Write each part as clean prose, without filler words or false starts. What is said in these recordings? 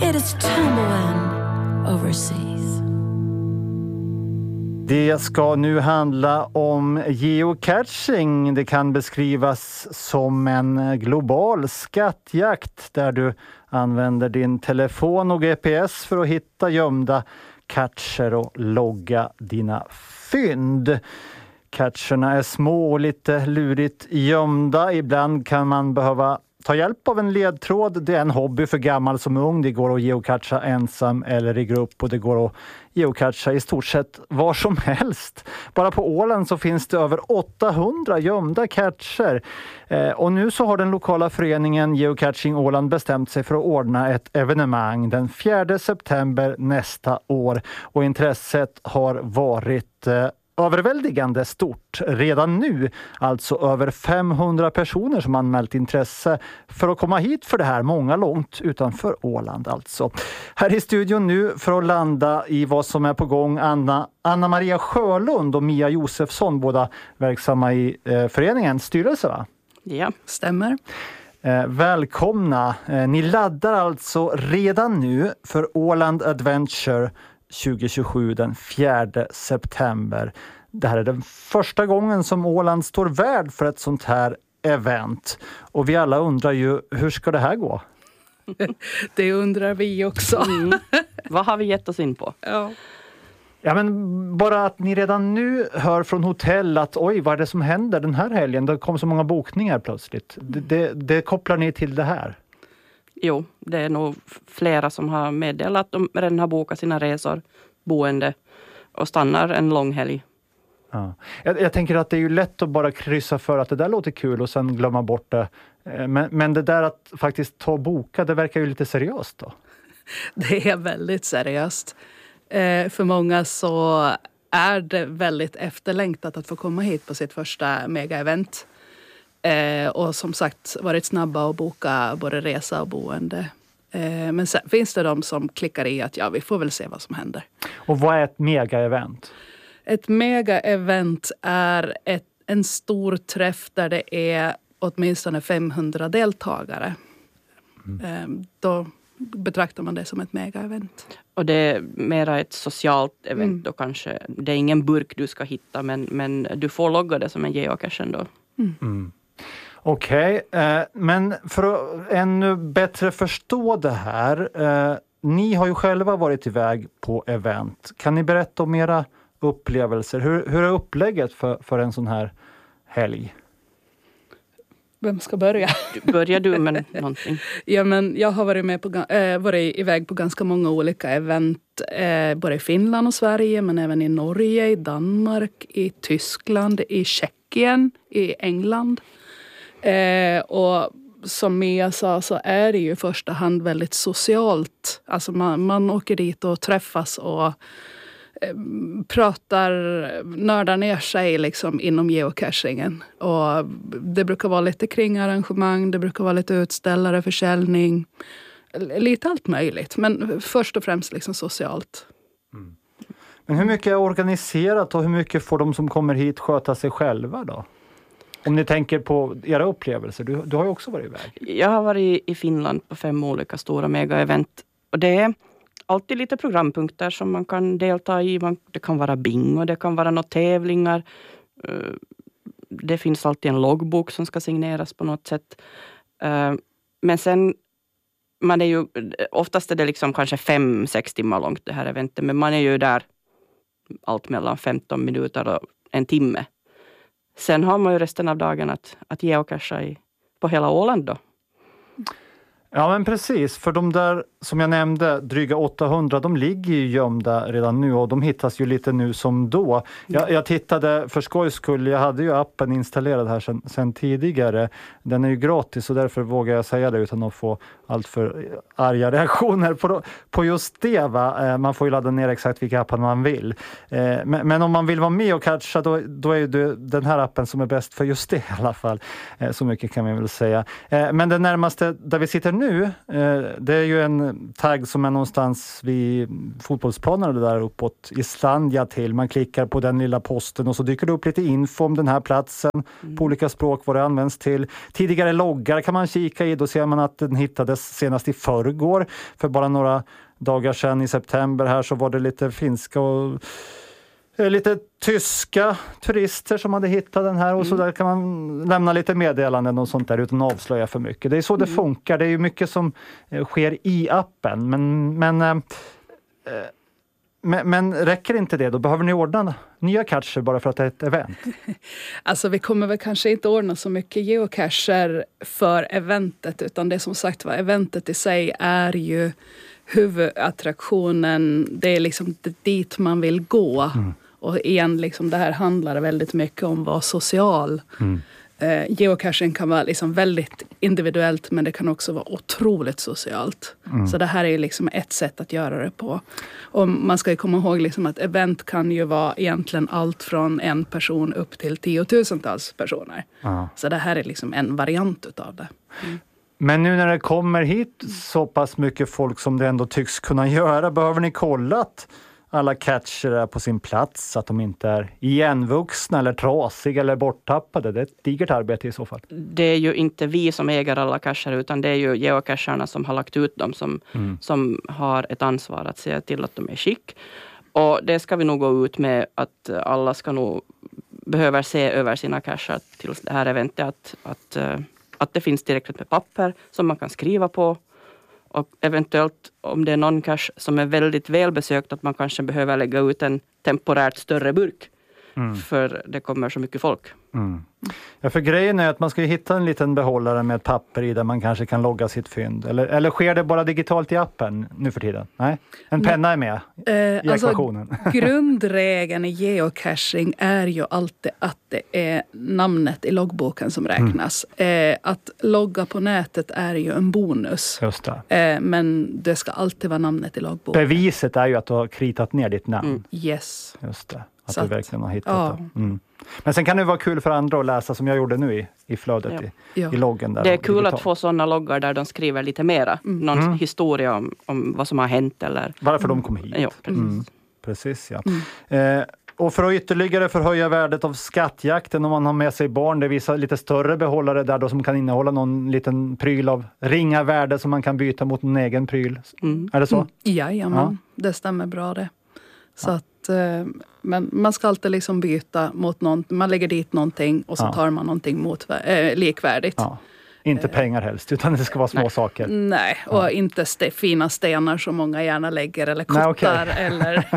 it is tumbling overseas. Det ska nu handla om geocaching. Det kan beskrivas som en global skattjakt där du använder din telefon och GPS för att hitta gömda cacher och logga dina fynd. Cacherna är små och lite lurigt gömda. Ibland kan man behöva ta hjälp av en ledtråd. Det är en hobby för gammal som ung. Det går att geocacha ensam eller i grupp och det går att geocacha i stort sett var som helst. Bara på Åland så finns det över 800 gömda cacher. Och nu så har den lokala föreningen Geocaching Åland bestämt sig för att ordna ett evenemang den 4 september nästa år. Och intresset har varit överväldigande stort redan nu, alltså över 500 personer som anmält intresse för att komma hit för det här, många långt utanför Åland alltså. Här i studion nu för att landa i vad som är på gång Anna Maria Sjölund och Mia Josefsson, båda verksamma i föreningens styrelse, va? Ja, stämmer. Välkomna. Ni laddar alltså redan nu för Åland Adventure 2027 den 4 september. Det här är den första gången som Åland står värd för ett sånt här event. Och vi alla undrar ju, hur ska det här gå? Det undrar vi också. Vad har vi gett oss in på? Ja, men bara att ni redan nu hör från hotell att oj, vad är det som händer den här helgen? Det kom så många bokningar plötsligt. Det kopplar ni till det här? Jo, det är nog flera som har meddelat att de redan har bokat sina resor, boende och stannar en lång helg. Ja. Jag tänker att det är ju lätt att bara kryssa för att det där låter kul och sen glömma bort det. Men det där att faktiskt ta och boka, det verkar ju lite seriöst då. Det är väldigt seriöst. För många så är det väldigt efterlängtat att få komma hit på sitt första mega-event. Och som sagt varit snabba att boka både resa och boende. Men sen finns det de som klickar i att vi får väl se vad som händer. Och vad är ett mega-event? Ett mega-event är en stor träff där det är åtminstone 500 deltagare. Då betraktar man det som ett mega-event. Och det är mera ett socialt event då kanske. Det är ingen burk du ska hitta men du får logga det som en geocache ändå. Okej, men för att ännu bättre förstå det här, ni har ju själva varit iväg på event. Kan ni berätta om era upplevelser? Hur är upplägget för en sån här helg? Vem ska börja? Börjar du med någonting? Ja, men jag har varit iväg på ganska många olika event. Både i Finland och Sverige, men även i Norge, i Danmark, i Tyskland, i Tjeckien, i England. Och som Mia sa så är det ju i första hand väldigt socialt. Alltså man åker dit och träffas och nördar ner sig liksom inom geocachingen. Och det brukar vara lite kringarrangemang, det brukar vara lite utställare, försäljning, lite allt möjligt. Men först och främst liksom socialt. Men hur mycket är organiserat och hur mycket får de som kommer hit sköta sig själva då? Om ni tänker på era upplevelser, du har ju också varit iväg. Jag har varit i Finland på 5 olika stora mega-event. Och det är alltid lite programpunkter som man kan delta i. Det kan vara bingo, det kan vara några tävlingar. Det finns alltid en loggbok som ska signeras på något sätt. Men sen, man är ju, oftast är det liksom kanske 5-6 timmar långt det här eventet. Men man är ju där allt mellan 15 minuter och en timme. Sen har man ju resten av dagen att geocacha på hela Åland då. Ja, men precis. För de där som jag nämnde, dryga 800, de ligger ju gömda redan nu och de hittas ju lite nu som då. Jag tittade för skojs skull, jag hade ju appen installerad här sen tidigare. Den är ju gratis och därför vågar jag säga det utan att få allt för arga reaktioner på just det, va? Man får ju ladda ner exakt vilka appar man vill. Men om man vill vara med och catcha då är det den här appen som är bäst för just det i alla fall. Så mycket kan vi väl säga. Men det närmaste där vi sitter nu, det är ju en tagg som är någonstans vid fotbollsplanen där uppåt Islandia till. Man klickar på den lilla posten och så dyker det upp lite info om den här platsen på olika språk, vad det används till. Tidigare loggar kan man kika i, då ser man att den hittades senast i förrgår. För bara några dagar sedan i september här så var det lite finska och lite tyska turister som hade hittat den här och så där kan man lämna lite meddelanden och sånt där utan att avslöja för mycket. Det är så det funkar. Det är ju mycket som sker i appen men räcker inte det? Då behöver ni ordna nya cacher bara för att det är ett event. Alltså vi kommer väl kanske inte ordna så mycket geocacher för eventet, utan det som sagt var, eventet i sig är ju huvudattraktionen. Det är liksom dit man vill gå. Och igen, liksom, det här handlar väldigt mycket om att vara social. Geocaching kan vara liksom väldigt individuellt, men det kan också vara otroligt socialt. Så det här är liksom ett sätt att göra det på. Och man ska ju komma ihåg liksom att event kan ju vara egentligen allt från en person upp till 10,000-tals personer. Så det här är liksom en variant utav det. Men nu när det kommer hit så pass mycket folk som det ändå tycks kunna göra, behöver ni kolla att alla catcher är på sin plats, att de inte är igenvuxna eller trasiga eller borttappade? Det är ett digert arbete i så fall. Det är ju inte vi som äger alla cacher, utan det är ju geocacherna som har lagt ut dem som har ett ansvar att se till att de är skick. Och det ska vi nog gå ut med, att alla ska nog behöver se över sina cacher till det här eventet, att det finns tillräckligt med papper som man kan skriva på. Och eventuellt om det är någon cache som är väldigt välbesökt, att man kanske behöver lägga ut en temporärt större burk. För det kommer så mycket folk. Ja, för grejen är att man ska ju hitta en liten behållare med ett papper i där man kanske kan logga sitt fynd. Eller sker det bara digitalt i appen nu för tiden? Nej? En penna är med i ekvationen. Grundregeln i geocaching är ju alltid att det är namnet i loggboken som räknas. Att logga på nätet är ju en bonus. Just det. Men det ska alltid vara namnet i loggboken. Beviset är ju att du har kritat ner ditt namn. Yes. Just det. Att du verkligen har hittat det. Men sen kan det vara kul för andra att läsa, som jag gjorde nu i flödet i loggen. Där det är kul att få sådana loggar där de skriver lite mera. Någon historia om vad som har hänt. Eller varför de kom hit. Ja, precis. Ja. Och för att ytterligare förhöja värdet av skattjakten, om man har med sig barn, det visar lite större behållare där då, som kan innehålla någon liten pryl av ringa värde som man kan byta mot en egen pryl. Är det så? Jajamän, det stämmer bra det. Så att, men man ska alltid liksom byta mot någonting. Man lägger dit någonting och så tar man någonting likvärdigt. Ja. Inte pengar helst, utan det ska vara små saker. Nej, och inte fina stenar som många gärna lägger, eller kottar. Eller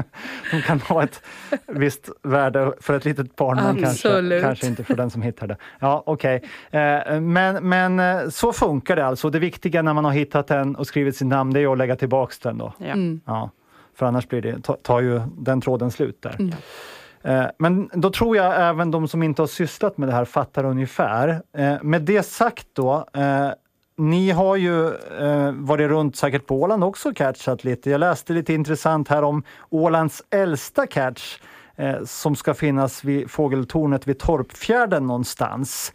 de kan ha ett visst värde för ett litet barn, men kanske inte för den som hittar det. Ja, okej. Men så funkar det alltså. Det viktiga när man har hittat den och skrivit sin namn, det är att lägga tillbaka den då. Ja. För annars tar ju den tråden slut där. Men då tror jag även de som inte har sysslat med det här fattar ungefär. Med det sagt då, ni har ju varit runt säkert på Åland också och catchat lite. Jag läste lite intressant här om Ålands äldsta catch som ska finnas vid fågeltornet vid Torpfjärden någonstans.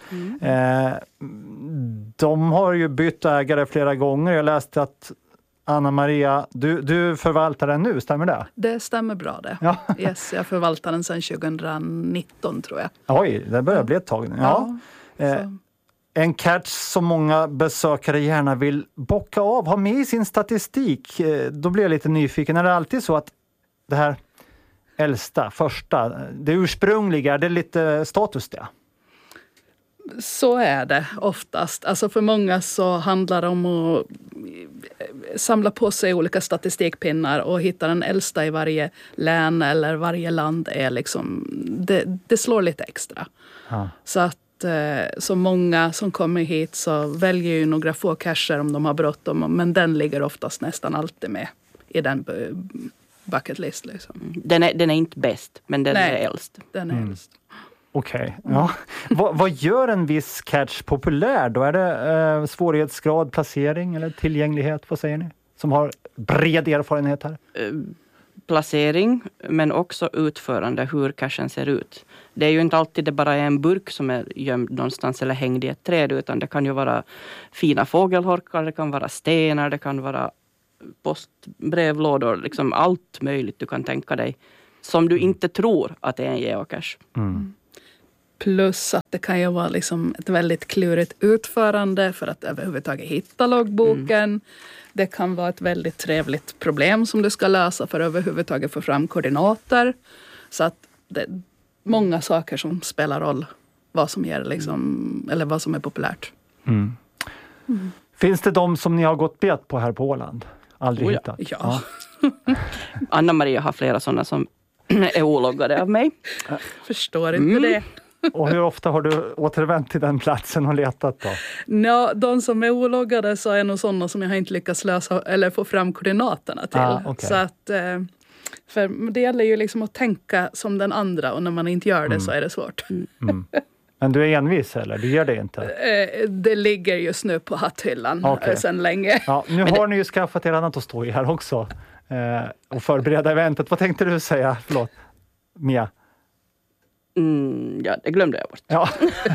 De har ju bytt ägare flera gånger. Jag läste att Anna-Maria, du förvaltar den nu, stämmer det? Det stämmer bra det. Ja. Yes, jag förvaltar den sedan 2019 tror jag. Oj, det börjar bli ett tag nu. Ja. En catch som många besökare gärna vill bocka av, ha med i sin statistik. Då blir jag lite nyfiken. Är det alltid så att det här äldsta, första, det ursprungliga, är det lite status det? Så är det oftast. Alltså för många så handlar det om att samla på sig olika statistikpinnar och hitta den äldsta i varje län eller varje land är liksom, det slår lite extra. Så att så många som kommer hit så väljer ju några få cacher om de har bråttom, men den ligger oftast nästan alltid med i den bucket list liksom. Den är inte bäst, men den är äldst. Den är äldst. Okej. Ja. Vad gör en viss catch populär då? Är det svårighetsgrad, placering eller tillgänglighet? Vad säger ni? Som har bred erfarenhet här. placering men också utförande, hur cachen ser ut. Det är ju inte alltid det bara är en burk som är gömd någonstans eller hängd i ett träd, utan det kan ju vara fina fågelholkar, det kan vara stenar, det kan vara postbrevlådor, liksom allt möjligt du kan tänka dig som du inte tror att det är en geocache. Plus att det kan ju vara liksom ett väldigt klurigt utförande för att överhuvudtaget hitta loggboken. Det kan vara ett väldigt trevligt problem som du ska lösa för att överhuvudtaget få fram koordinater. Så att det är många saker som spelar roll vad som ger liksom, eller vad som är populärt. Finns det de som ni har gått bet på här på Åland? Aldrig hittat? Ja. Anna-Maria har flera sådana som är ologgade av mig. Förstår inte det. Och hur ofta har du återvänt till den platsen och letat då? De som är ologgade så är nog sådana som jag inte lyckats lösa eller få fram koordinaterna till. Okay. Så att, för det gäller ju liksom att tänka som den andra och när man inte gör det så är det svårt. Men du är envis eller? Du gör det inte? Det ligger just nu på hatthyllan sedan länge. Ja, nu har ni ju skaffat er annat att stå i här också. Och förbereda eventet. Vad tänkte du säga? Förlåt. Mia? Ja, det glömde jag bort. Ja,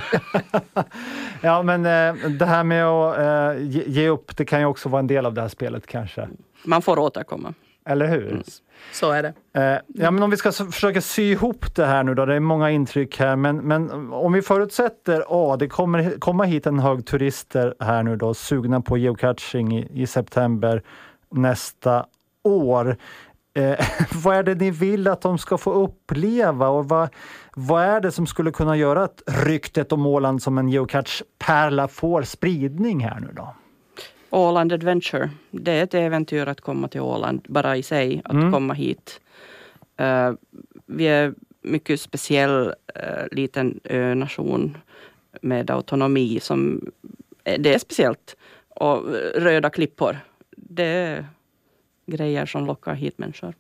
ja men det här med att ge upp, det kan ju också vara en del av det här spelet kanske. Man får återkomma. Eller hur? Så är det. Ja, men om vi ska försöka sy ihop det här nu då, det är många intryck här, men om vi förutsätter, det kommer komma hit en hög turister här nu då, sugna på geocaching i september nästa år. Vad är det ni vill att de ska få uppleva och vad är det som skulle kunna göra att ryktet om Åland som en geocache-pärla får spridning här nu då? Åland Adventure, det är ett äventyr att komma till Åland bara i sig, att komma hit. Vi är mycket speciell liten önation med autonomi som det är speciellt. Och röda klippor, det är grejer som lockar hit människor.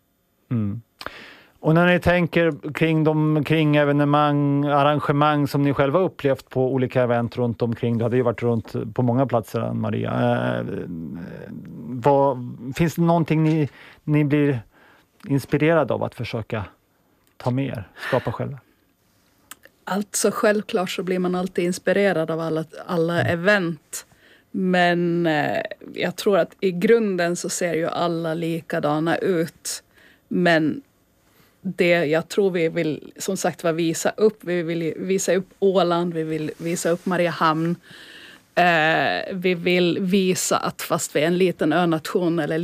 Och när ni tänker kring evenemang, arrangemang som ni själva upplevt på olika event runt omkring, du hade ju varit runt på många platser, Ann-Maria. Finns det någonting ni blir inspirerade av att försöka ta med er, skapa själva? Alltså självklart så blir man alltid inspirerad av alla event. Men jag tror att i grunden så ser ju alla likadana ut. Men det jag tror vi vill som sagt visa upp. Vi vill visa upp Åland, vi vill visa upp Mariehamn. Vi vill visa att fast vi är en liten önation eller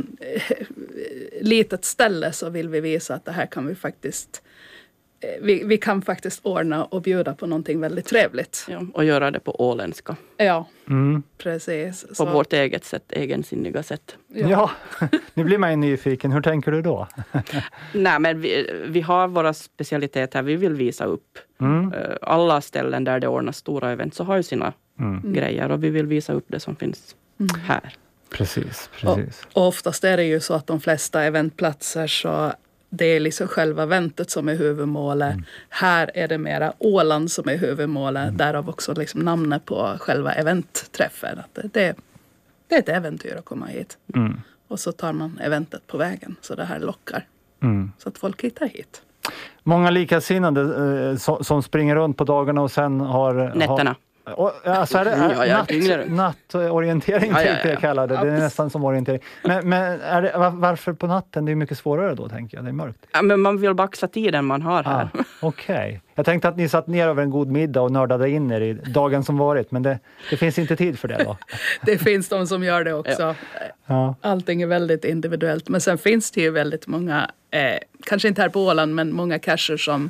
litet ställe så vill vi visa att det här kan vi faktiskt... Vi kan faktiskt ordna och bjuda på någonting väldigt trevligt. Ja, och göra det på åländska. Ja, precis. På vårt eget sätt, egensinniga sätt. Ja, nu blir man ju nyfiken. Hur tänker du då? Nej, men vi har våra specialiteter vi vill visa upp. Alla ställen där det ordnas stora event så har ju sina grejer och vi vill visa upp det som finns här. Precis. Och oftast är det ju så att de flesta eventplatser så det är liksom själva eventet som är huvudmålet. Här är det mera Åland som är huvudmålet. Därav också liksom namnet på själva eventträffen. Att det är ett äventyr att komma hit. Och så tar man eventet på vägen. Så det här lockar. Så att folk hittar hit. Många likasinnade som springer runt på dagarna och sen har... Nätterna. Alltså är det nattorientering tänkte jag kalla det. Det är nästan som orientering. Men är det, varför på natten? Det är mycket svårare då tänker jag. Det är mörkt. Ja, men man vill baxa tiden man har här. Okej. Jag tänkte att ni satt ner över en god middag och nördade in er i dagen som varit. Men det finns inte tid för det då? Det finns de som gör det också. Ja. Allting är väldigt individuellt. Men sen finns det ju väldigt många, kanske inte här på Åland, men många cacher som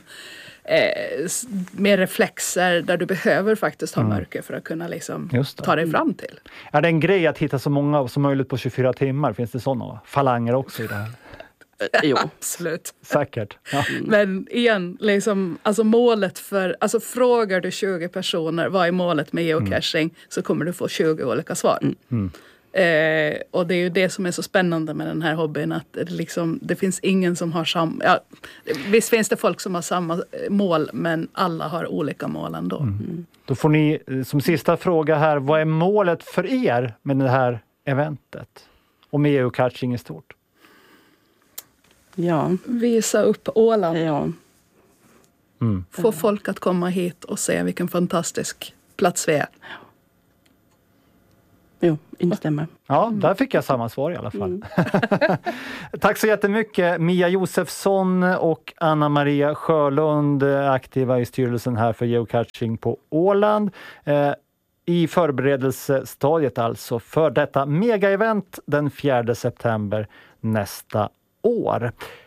med reflexer där du behöver faktiskt ha mörker för att kunna liksom ta dig fram till. Är det en grej att hitta så många som möjligt på 24 timmar? Finns det sådana falanger också i det här? Jo. Absolut. Säkert. Ja. Men igen, liksom, alltså målet för, frågar du 20 personer vad är målet med geocaching så kommer du få 20 olika svar. Och det är ju det som är så spännande med den här hobbyn, att liksom, det finns ingen som har samma... Ja, visst finns det folk som har samma mål, men alla har olika mål ändå. Då får ni som sista fråga här, vad är målet för er med det här eventet? Och med geocaching i stort? Ja. Visa upp Åland. Ja. Få folk att komma hit och se vilken fantastisk plats vi är. Jo, instämmer. Ja, där fick jag samma svar i alla fall. Tack så jättemycket Mia Josefsson och Anna-Maria Sjölund, aktiva i styrelsen här för geocaching på Åland. I förberedelsestadiet alltså för detta mega-event den 4 september nästa år.